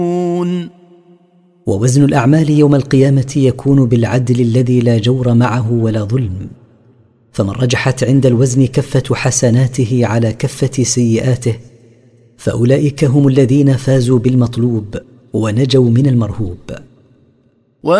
ووزن الأعمال يوم القيامة يكون بالعدل الذي لا جور معه ولا ظلم، فمن رجحت عند الوزن كفة حسناته على كفة سيئاته فأولئك هم الذين فازوا بالمطلوب ونجوا من المرهوب.